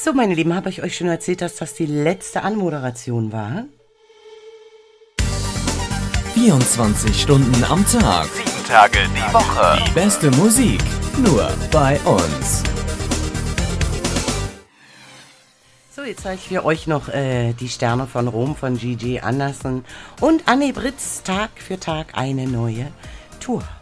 So, meine Lieben, habe ich euch schon erzählt, dass das die letzte Anmoderation war? 24 Stunden am Tag, 7 Tage die Woche. die beste Musik, nur bei uns. So, jetzt zeige ich für euch noch die Sterne von Rom von Gigi Anderson und Annie Britz, Tag für Tag eine neue Tour.